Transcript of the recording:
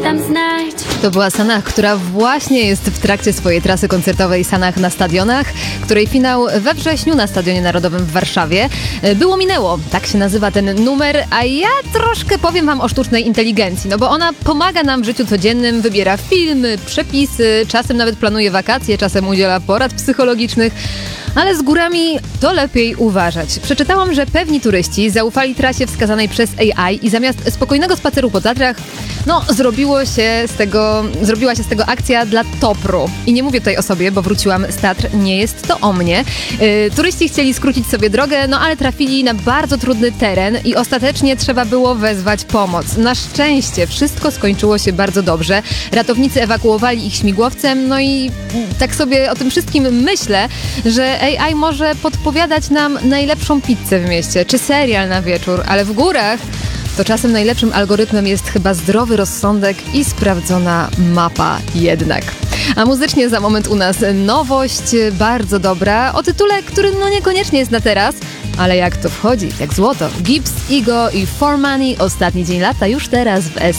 tam znać. To była Sanach, która właśnie jest w trakcie swojej trasy koncertowej Sanach na stadionach, której finał we wrześniu na Stadionie Narodowym w Warszawie. Było minęło, tak się nazywa ten numer, a ja troszkę powiem wam o sztucznej inteligencji, no bo ona pomaga nam w życiu codziennym, wybiera filmy, przepisy, czasem nawet planuje wakacje, czasem udziela porad psychologicznych. Ale z górami to lepiej uważać. Przeczytałam, że pewni turyści zaufali trasie wskazanej przez AI i zamiast spokojnego spaceru po Tatrach, zrobiła się z tego akcja dla Topru. I nie mówię tutaj o sobie, bo wróciłam z Tatr, nie jest to o mnie. Turyści chcieli skrócić sobie drogę, ale trafili na bardzo trudny teren i ostatecznie trzeba było wezwać pomoc. Na szczęście wszystko skończyło się bardzo dobrze. Ratownicy ewakuowali ich śmigłowcem, i tak sobie o tym wszystkim myślę, że AI może podpowiadać nam najlepszą pizzę w mieście, czy serial na wieczór, ale w górach to czasem najlepszym algorytmem jest chyba zdrowy rozsądek i sprawdzona mapa jednak. A muzycznie za moment u nas nowość bardzo dobra, o tytule, który niekoniecznie jest na teraz, ale jak to wchodzi, jak złoto. Gibbs, Ego i For Money, ostatni dzień lata już teraz w